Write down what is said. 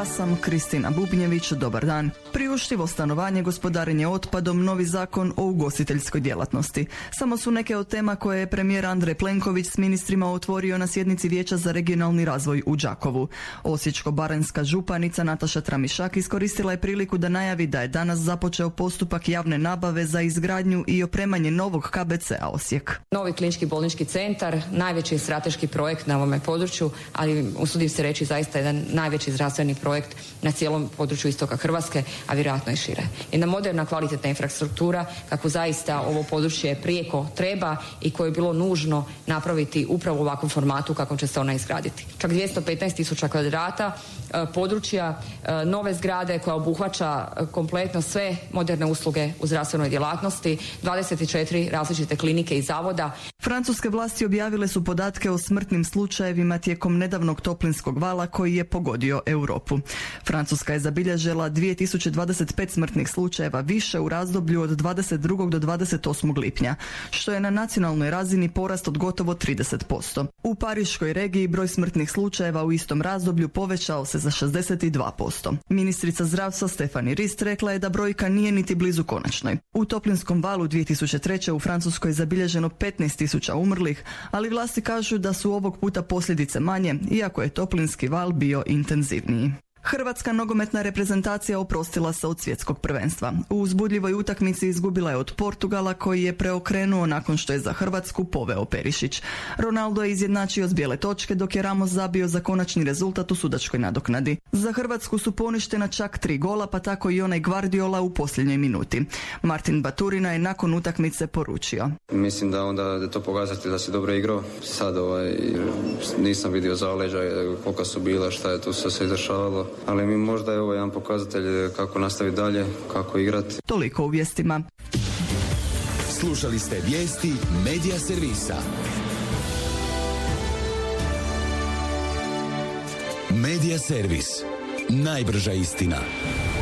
Ja sam Kristina Bubnjević, dobar dan. Priuštivo stanovanje, gospodarenje otpadom, novi zakon o ugostiteljskoj djelatnosti. Samo su neke od tema koje je premijer Andrej Plenković s ministrima otvorio na sjednici Vijeća za regionalni razvoj u Đakovu. Osječko-baranjska županica Nataša Tramišak iskoristila je priliku da najavi da je danas započeo postupak javne nabave za izgradnju i opremanje novog KBC-a Osijek. Novi klinički bolnički centar, najveći strateški projekt na ovome području, ali usudim se reći zaista jedan najveći zdravstveni projekt na cijelom području istoka Hrvatske, a vjerojatno i šire. Jedna moderna, kvalitetna infrastruktura kako zaista ovo područje prijeko treba i koje je bilo nužno napraviti upravo u ovakvom formatu kakvom će se ona izgraditi. Čak 215.000 kvadrata područja, nove zgrade koja obuhvaća kompletno sve moderne usluge u zdravstvenoj djelatnosti, 24 različite klinike i zavoda. Francuske vlasti objavile su podatke o smrtnim slučajevima tijekom nedavnog toplinskog vala koji je pogodio Europu. Francuska je zabilježila 2025 smrtnih slučajeva više u razdoblju od 22. do 28. lipnja, što je na nacionalnoj razini porast od gotovo 30%. U Pariškoj regiji broj smrtnih slučajeva u istom razdoblju povećao se za 62%. Ministrica zdravstva Stefani Rist rekla je da brojka nije niti blizu konačnoj. U toplinskom valu 2003. u Francuskoj je zabilježeno 15.000 umrlih, ali vlasti kažu da su ovog puta posljedice manje, iako je toplinski val bio intenzivniji. Hrvatska nogometna reprezentacija oprostila se od svjetskog prvenstva. U uzbudljivoj utakmici izgubila je od Portugala koji je preokrenuo nakon što je za Hrvatsku poveo Perišić. Ronaldo je izjednačio s bijele točke dok je Ramos zabio za konačni rezultat u sudačkoj nadoknadi. Za Hrvatsku su poništena čak 3 gola, pa tako i onaj Guardiola u posljednjoj minuti. Martin Baturina je nakon utakmice poručio: Mislim da onda je to pokazati da si dobro igrao. Sad nisam vidio zaleđa koliko su bila, šta je tu se izdešavalo. Ali mi možda je ovo jedan pokazatelj kako nastaviti dalje, kako igrati. Toliko u vijestima. Slušali ste vijesti Medija servisa. Medija servis. Najbrža istina.